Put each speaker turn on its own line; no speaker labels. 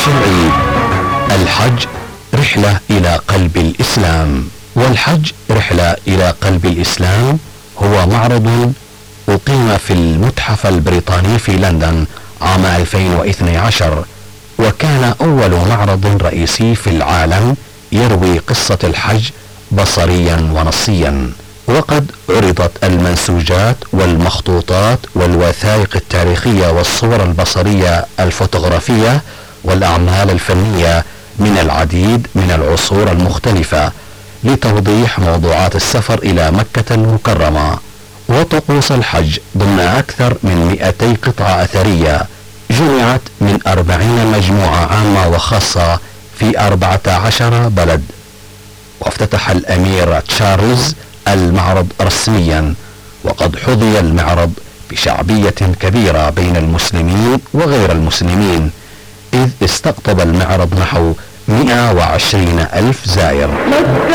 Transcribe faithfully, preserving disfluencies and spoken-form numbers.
العيد. الحج رحلة إلى قلب الإسلام. والحج رحلة إلى قلب الإسلام هو معرض أقيم في المتحف البريطاني في لندن عام ألفين واثني عشر، وكان أول معرض رئيسي في العالم يروي قصة الحج بصريا ونصيا. وقد عرضت المنسوجات والمخطوطات والوثائق التاريخية والصور البصرية الفوتوغرافية والأعمال الفنية من العديد من العصور المختلفة لتوضيح موضوعات السفر إلى مكة المكرمة وطقوس الحج ضمن أكثر من مئتي قطعة أثرية جمعت من أربعين مجموعة عامة وخاصة في أربعة عشر بلد. وافتتح الأمير تشارلز المعرض رسميا، وقد حظي المعرض بشعبية كبيرة بين المسلمين وغير المسلمين، إذ استقطب المعرض نحو مئة وعشرين ألف زائر.